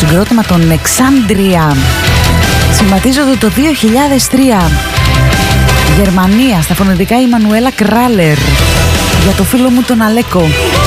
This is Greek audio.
συγκρότημα των Εξάντρια. Σχηματίζονται το 2003. Γερμανία, στα φωνητικά η Μανουέλα Κράλερ. Για το φίλο μου τον Αλέκο.